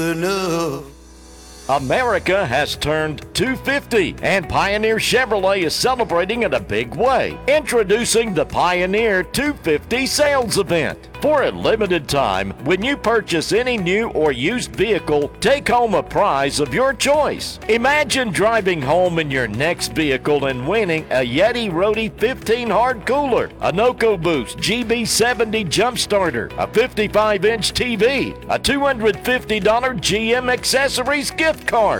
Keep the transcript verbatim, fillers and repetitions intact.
enough. America has turned two fifty, and Pioneer Chevrolet is celebrating in a big way. Introducing the Pioneer two fifty Sales Event. For a limited time, when you purchase any new or used vehicle, take home a prize of your choice. Imagine driving home in your next vehicle and winning a Yeti Rode fifteen Hard Cooler, a Noco Boost G B seventy Jump Starter, a fifty-five inch T V, a two hundred fifty dollars G M Accessories gift card,